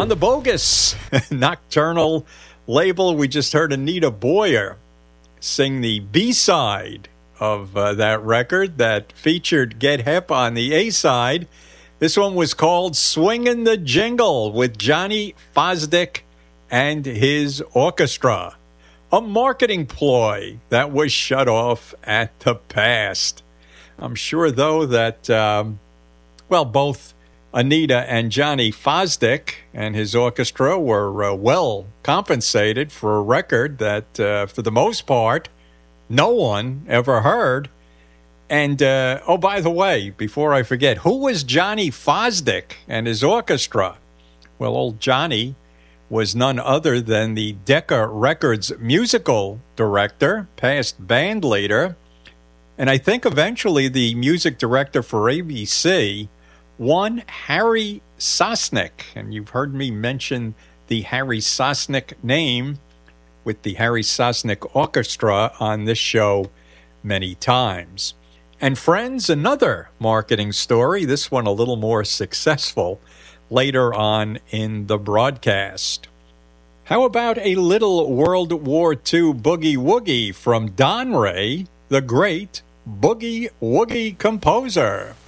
On the Bogus Nocturnal label, we just heard Anita Boyer sing the B-side of that record that featured Get Hip on the A-side. This one was called Swingin' the Jingle with Johnny Fosdick and his orchestra. A marketing ploy that was shut off at the past. I'm sure, though, that, both Anita and Johnny Fosdick and his orchestra were well compensated for a record that, for the most part, no one ever heard. And, by the way, before I forget, who was Johnny Fosdick and his orchestra? Well, old Johnny was none other than the Decca Records musical director, past band leader, and I think eventually the music director for ABC, one Harry Sosnick. And you've heard me mention the Harry Sosnick name with the Harry Sosnick Orchestra on this show many times. And friends, another marketing story, this one a little more successful, later on in the broadcast. How about a little World War II boogie-woogie from Don Ray, the great boogie-woogie composer?